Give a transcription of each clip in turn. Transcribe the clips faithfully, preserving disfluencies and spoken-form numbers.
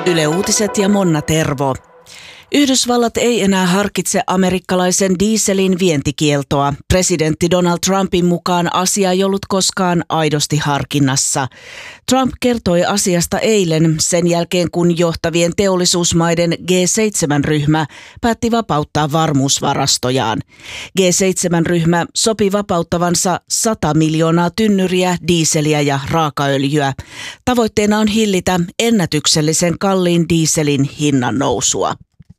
Yle Uutiset ja Monna Tervo. Yhdysvallat ei enää harkitse amerikkalaisen dieselin vientikieltoa. Presidentti Donald Trumpin mukaan asia ei ollut koskaan aidosti harkinnassa. Trump kertoi asiasta eilen sen jälkeen, kun johtavien teollisuusmaiden G seitsemän-ryhmä päätti vapauttaa varmuusvarastojaan. G seitsemän-ryhmä sopi vapauttavansa sata miljoonaa tynnyriä dieseliä ja raakaöljyä. Tavoitteena on hillitä ennätyksellisen kalliin dieselin hinnan nousua.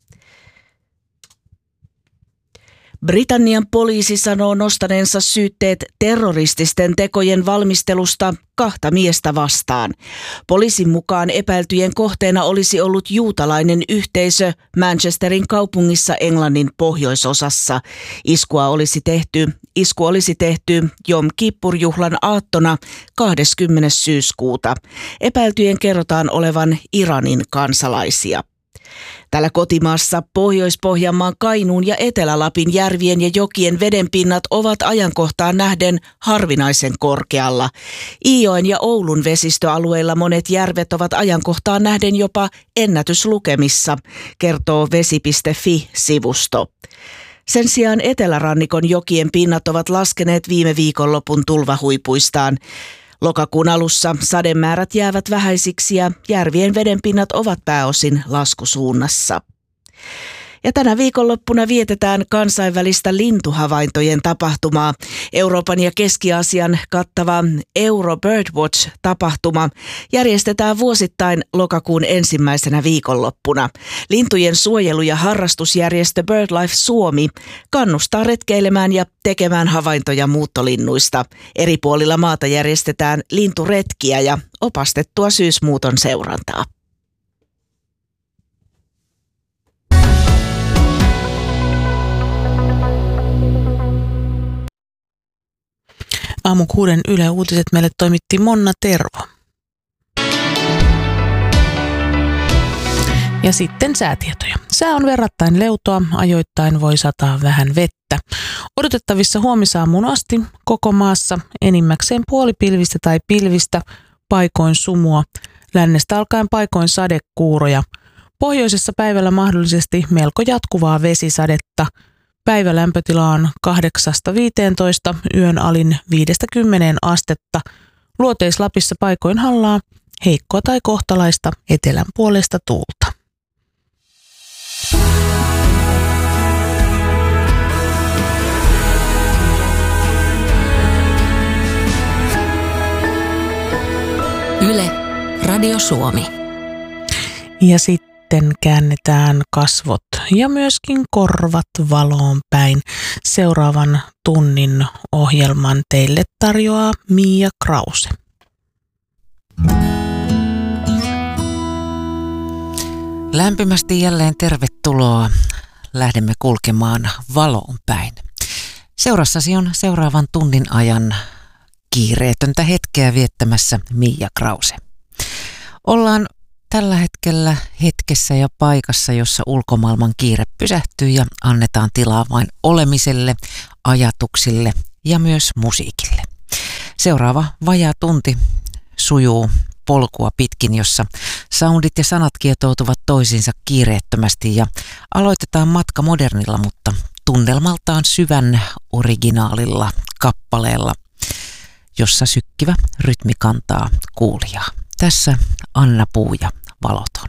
Britannian poliisi sanoo nostaneensa syytteet terrorististen tekojen valmistelusta kahta miestä vastaan. Poliisin mukaan epäiltyjen kohteena olisi ollut juutalainen yhteisö Manchesterin kaupungissa Englannin pohjoisosassa. Iskua olisi tehty, isku olisi tehty Jom Kippur-juhlan aattona kahdeskymmenes syyskuuta. Epäiltyjen kerrotaan olevan Iranin kansalaisia. Täällä kotimaassa Pohjois-Pohjanmaan, Kainuun ja Etelä-Lapin järvien ja jokien vedenpinnat ovat ajankohtaan nähden harvinaisen korkealla. Iijoen ja Oulun vesistöalueilla monet järvet ovat ajankohtaan nähden jopa ennätyslukemissa, kertoo vesi piste fi-sivusto. Sen sijaan etelärannikon jokien pinnat ovat laskeneet viime viikonlopun tulvahuipuistaan. Lokakuun alussa sademäärät jäävät vähäisiksi ja järvien vedenpinnat ovat pääosin laskusuunnassa. Ja tänä viikonloppuna vietetään kansainvälistä lintuhavaintojen tapahtumaa. Euroopan ja Keski-Aasian kattava Euro Birdwatch-tapahtuma järjestetään vuosittain lokakuun ensimmäisenä viikonloppuna. Lintujen suojelu- ja harrastusjärjestö BirdLife Suomi kannustaa retkeilemään ja tekemään havaintoja muuttolinnuista. Eri puolilla maata järjestetään linturetkiä ja opastettua syysmuuton seurantaa. Aamu kuuden Yle Uutiset meille toimitti Monna Tervo. Ja sitten säätietoja. Sää on verrattain leutoa, ajoittain voi sataa vähän vettä. Odotettavissa huomisaamuun asti koko maassa enimmäkseen puolipilvistä tai pilvistä, paikoin sumua, lännestä alkaen paikoin sadekuuroja. Pohjoisessa päivällä mahdollisesti melko jatkuvaa vesisadetta. Päivälämpötila on kahdeksasta viiteentoista, yön alin viidestä kymmeneen astetta. Luoteis-Lapissa paikoin hallaa, heikkoa tai kohtalaista etelän puolesta tuulta. Yle, Radio Suomi. Ja sitten Sitten käännetään kasvot ja myöskin korvat valoon päin. Seuraavan tunnin ohjelman teille tarjoaa Mia Krause. Lämpimästi jälleen tervetuloa. Lähdemme kulkemaan valoon päin. Seurassasi on seuraavan tunnin ajan kiireetöntä hetkeä viettämässä Mia Krause. Ollaan tällä hetkellä hetkessä ja paikassa, jossa ulkomaailman kiire pysähtyy ja annetaan tilaa vain olemiselle, ajatuksille ja myös musiikille. Seuraava vajaa tunti sujuu polkua pitkin, jossa soundit ja sanat kietoutuvat toisiinsa kiireettömästi ja aloitetaan matka modernilla, mutta tunnelmaltaan syvän originaalilla kappaleella, jossa sykkivä rytmi kantaa kuulijaa. Tässä Anna Puu ja Valot.